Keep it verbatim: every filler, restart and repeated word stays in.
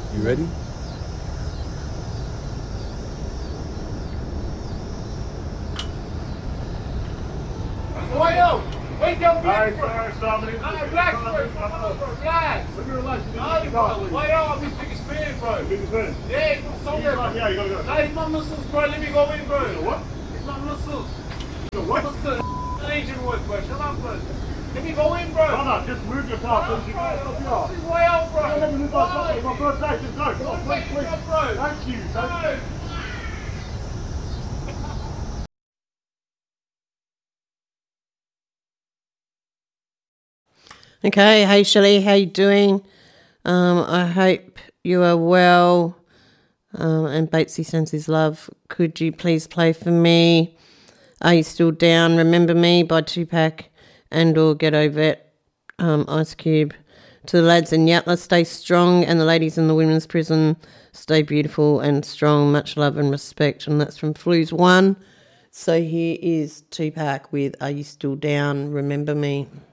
You ready? Wait up! Wait down, Alright, bro! sorry, somebody. Alright, relax, bro! Relax! Let me relax. You No, need to bro! talk. Wait up! I'm biggest fan, bro! Biggest fan? Yeah, go somewhere, bro! Yeah, you gotta go. Nah, it's my muscles, bro! Let me go in, bro! What? It's my muscles! So what? Muscles! Asian work, bro! Shut up, bro! Let me go in, bro! No, no, just move your car. Shut up, Please, you bro! can't help you out. This is way out, bro! Let me move my car. It's my first day. Just go. Come on, Don't please, wake me please. up, bro! Thank you. Thank you. No! Okay, hey Shelley, how you doing? Um, I hope you are well. Um, and Batesy sends his love. Could you please play for me? Are You Still Down? Remember Me by Tupac and or Get Over It, um, Ice Cube. To the lads in Yatla, stay strong, and the ladies in the women's prison, stay beautiful and strong. Much love and respect. And that's from Flues One. So here is Tupac with Are You Still Down? Remember Me.